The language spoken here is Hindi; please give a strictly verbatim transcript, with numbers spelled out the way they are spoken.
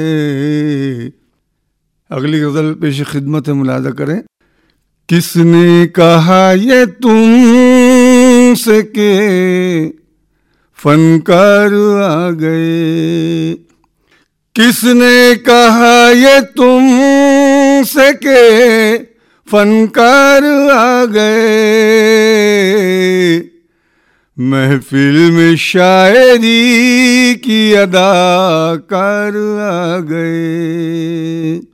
अगली गजल पेश खिदमत है, मुलाजा करें। किसने कहा ये तुमसे के फनकार आ गए, किसने कहा ये तुमसे के फनकार आ गए, महफिल में शायरी की अदाकार आ गए।